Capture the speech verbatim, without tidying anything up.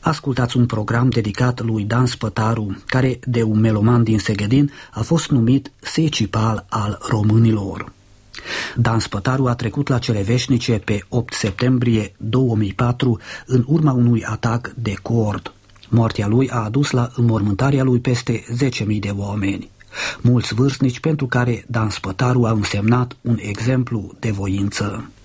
Ascultați un program dedicat lui Dan Spătaru, care, de un meloman din Seghedin, a fost numit Secipal al românilor. Dan Spătaru a trecut la cele veșnice pe opt septembrie două mii patru în urma unui atac de cord. Moartea lui a adus la înmormântarea lui peste zece mii de oameni, mulți vârstnici pentru care Dan Spătaru a însemnat un exemplu de voință.